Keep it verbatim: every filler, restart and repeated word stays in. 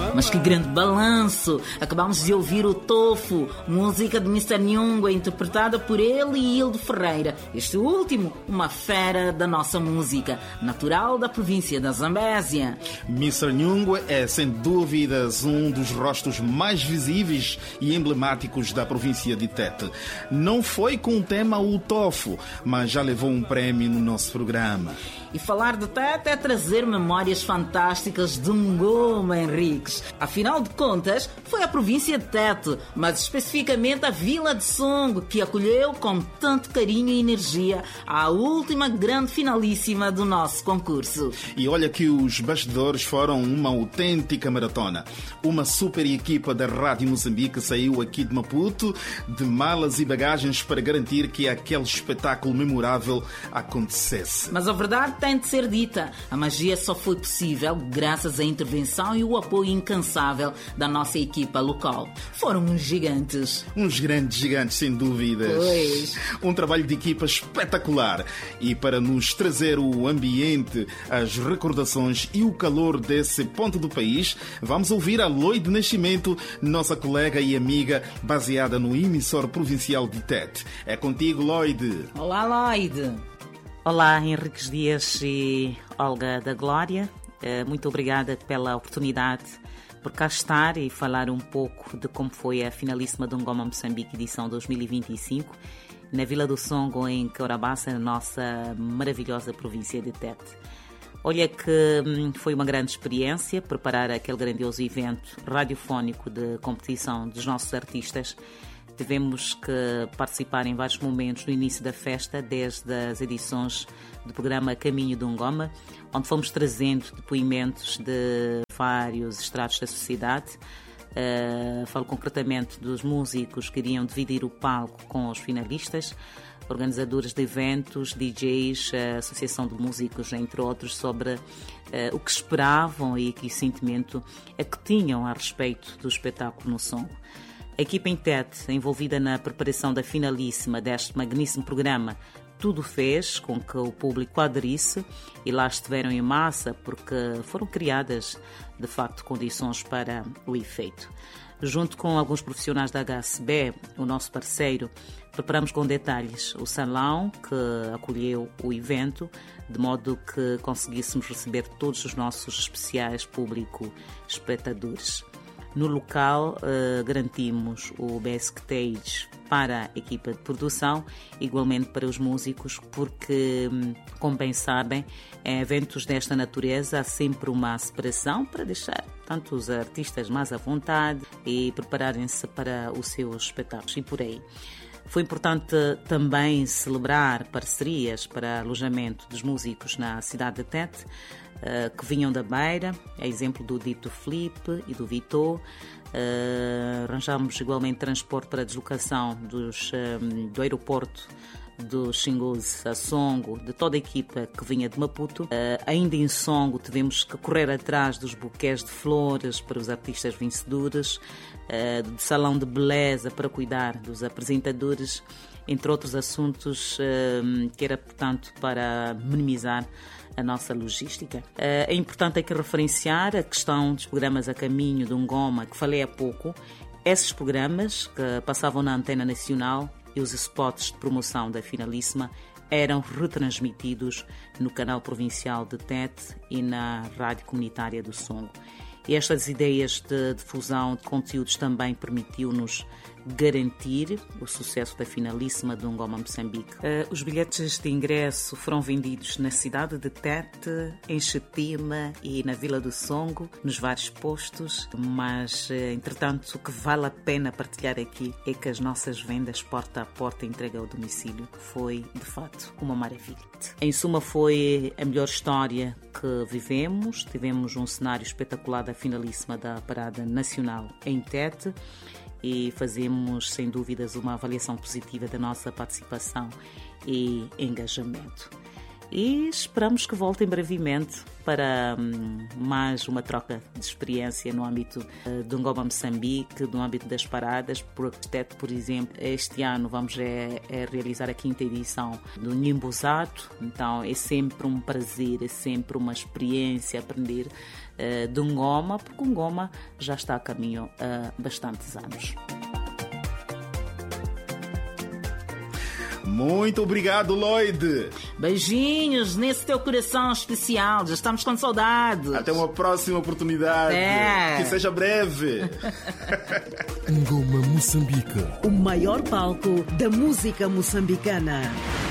Mas que grande balanço! Acabamos de ouvir o Tofu, música de mister Nyong'o, interpretada por ele e Hildo Ferreira. Este último, uma fera da nossa música, natural da província da Zambésia. mister Nyong'o é, sem dúvidas, um dos rostos mais visíveis e emblemáticos da província de Tete. Não foi com o tema o Tofu, mas já levou um prémio no nosso programa. E falar de Tete é trazer memórias fantásticas de Ngoma, Henriques. Afinal de contas, foi a província de Tete, mas especificamente a Vila de Songo, que acolheu com tanto carinho e energia a última grande finalíssima do nosso concurso. E olha que os bastidores foram uma autêntica maratona. Uma super equipa da Rádio Moçambique saiu aqui de Maputo de malas e bagagens para garantir que aquele espetáculo memorável acontecesse. Mas a verdade tem de ser dita. A magia só foi possível graças à intervenção e o apoio incansável da nossa equipa local. Foram uns gigantes. Uns grandes gigantes, sem dúvidas. Pois. Um trabalho de equipa espetacular. E para nos trazer o ambiente, as recordações e o calor desse ponto do país, vamos ouvir a Loide Nascimento, nossa colega e amiga, baseada no emissor provincial de Tete. É contigo, Loide. Olá, Loide. Olá, Henriques Dias e Olga da Glória. Muito obrigada pela oportunidade por cá estar e falar um pouco de como foi a finalíssima do Ngoma Moçambique edição dois mil e vinte e cinco na Vila do Songo, em Caurabaça, na nossa maravilhosa província de Tete. Olha que foi uma grande experiência preparar aquele grandioso evento radiofónico de competição dos nossos artistas. Tivemos que participar em vários momentos no início da festa, desde as edições do programa Caminho do Ngoma, onde fomos trazendo depoimentos de vários estratos da sociedade. Uh, falo concretamente dos músicos que iriam dividir o palco com os finalistas, organizadores de eventos, D Js, a Associação de Músicos, entre outros, sobre uh, o que esperavam e que sentimento é que tinham a respeito do espetáculo no Songo. A equipa em Tete, envolvida na preparação da finalíssima deste magnífico programa, tudo fez com que o público aderisse e lá estiveram em massa porque foram criadas, de facto, condições para o efeito. Junto com alguns profissionais da H S B, o nosso parceiro, preparamos com detalhes o salão que acolheu o evento, de modo que conseguíssemos receber todos os nossos especiais público espectadores. No local, uh, garantimos o backstage para a equipa de produção, igualmente para os músicos, porque, como bem sabem, em eventos desta natureza há sempre uma separação para deixar tanto os artistas mais à vontade e prepararem-se para os seus espetáculos e por aí. Foi importante também celebrar parcerias para alojamento dos músicos na cidade de Tete, Uh, que vinham da Beira, a exemplo do Dito Felipe e do Vitor. Uh, arranjamos igualmente transporte para a deslocação dos, um, do aeroporto do Xingoze a Songo, de toda a equipa que vinha de Maputo. Uh, ainda em Songo tivemos que correr atrás dos buquês de flores para os artistas vencedores, uh, de salão de beleza para cuidar dos apresentadores, entre outros assuntos, uh, que era, portanto, para minimizar a nossa logística. É importante aqui referenciar a questão dos programas a caminho do Ngoma, que falei há pouco. Esses programas que passavam na antena nacional e os spots de promoção da finalíssima eram retransmitidos no canal provincial de Tete e na rádio comunitária do Songo. E estas ideias de difusão de conteúdos também permitiu-nos garantir o sucesso da finalíssima do Ngoma Moçambique. Uh, os bilhetes de ingresso foram vendidos na cidade de Tete, em Xetima e na Vila do Songo, nos vários postos, mas, uh, entretanto, o que vale a pena partilhar aqui é que as nossas vendas porta a porta entrega ao domicílio foi, de fato, uma maravilha. Em suma, foi a melhor história que vivemos. Tivemos um cenário espetacular da finalíssima da Parada Nacional em Tete e fazemos, sem dúvidas, uma avaliação positiva da nossa participação e engajamento. e esperamos que voltem brevemente para hum, mais uma troca de experiência no âmbito uh, do Ngoma Moçambique, no âmbito das paradas. Por, por exemplo, este ano vamos é, é realizar a quinta edição do Nimbuzato, então é sempre um prazer, é sempre uma experiência aprender uh, do Ngoma, porque o Ngoma já está a caminho há bastantes anos. Muito obrigado, Lloyd. Beijinhos nesse teu coração especial. Já estamos com saudades. Até uma próxima oportunidade. É. Que seja breve. Ngoma Moçambique, o maior palco da música moçambicana.